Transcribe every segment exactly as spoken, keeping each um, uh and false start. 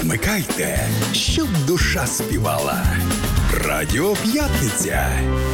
Вмикайте, щоб душа співала. Радіо П'ятниця.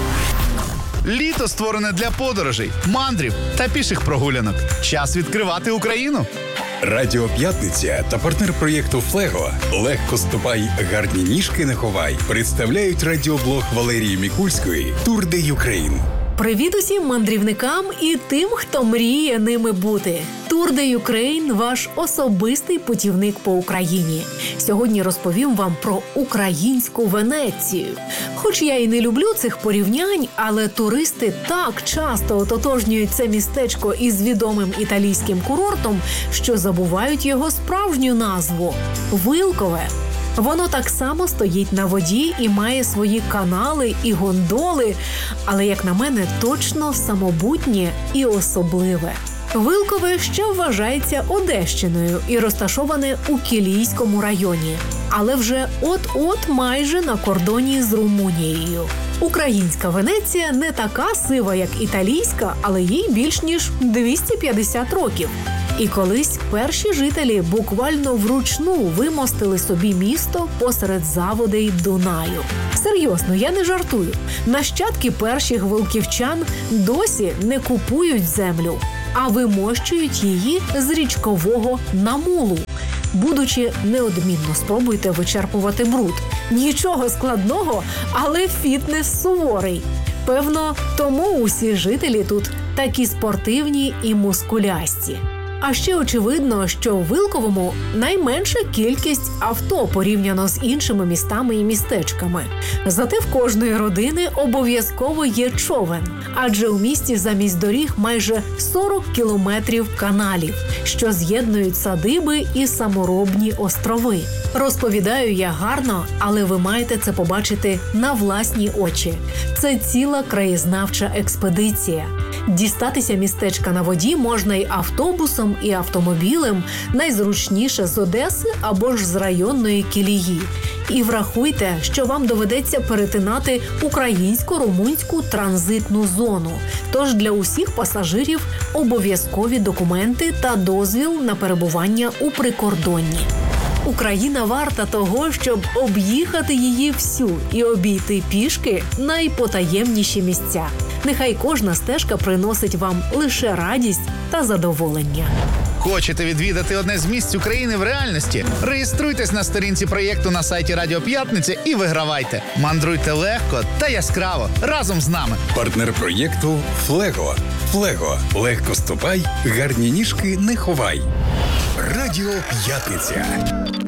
Літо створене для подорожей, мандрів та піших прогулянок. Час відкривати Україну. Радіо П'ятниця та партнер проєкту «Флего» «Легко ступай, гарні ніжки не ховай» представляють радіоблог Валерії Мікульської «Тур де Юкрейн». Привіт усім мандрівникам і тим, хто мріє ними бути. Тур де Юкрейн – ваш особистий путівник по Україні. Сьогодні розповім вам про українську Венецію. Хоч я і не люблю цих порівнянь, але туристи так часто ототожнюють це містечко із відомим італійським курортом, що забувають його справжню назву – Вилкове. Воно так само стоїть на воді і має свої канали і гондоли, але, як на мене, точно самобутнє і особливе. Вилкове ще вважається Одещиною і розташоване у Кілійському районі, але вже от-от майже на кордоні з Румунією. Українська Венеція не така сива, як італійська, але їй більш ніж двісті п'ятдесят років. І колись перші жителі буквально вручну вимостили собі місто посеред заводей Дунаю. Серйозно, я не жартую. Нащадки перших вилківчан досі не купують землю, а вимощують її з річкового намулу. Будучи неодмінно, спробуйте вичерпувати бруд. Нічого складного, але фітнес суворий. Певно, тому усі жителі тут такі спортивні і мускулясті. А ще очевидно, що у Вилковому найменша кількість авто порівняно з іншими містами і містечками. Зате в кожної родини обов'язково є човен. Адже у місті замість доріг майже сорок кілометрів каналів, що з'єднують садиби і саморобні острови. Розповідаю я гарно, але ви маєте це побачити на власні очі. Це ціла краєзнавча експедиція. Дістатися містечка на воді можна і автобусом, і автомобілем, найзручніше з Одеси або ж з районної Кілії. І врахуйте, що вам доведеться перетинати українсько-румунську транзитну зону. Тож для усіх пасажирів обов'язкові документи та дозвіл на перебування у прикордонні. Україна варта того, щоб об'їхати її всю і обійти пішки найпотаємніші місця. Нехай кожна стежка приносить вам лише радість та задоволення. Хочете відвідати одне з місць України в реальності? Реєструйтесь на сторінці проєкту на сайті Радіо П'ятниця і вигравайте. Мандруйте легко та яскраво разом з нами. Партнер проєкту «Флего». «Флего» легко ступай, гарні ніжки не ховай. Радіо П'ятниця.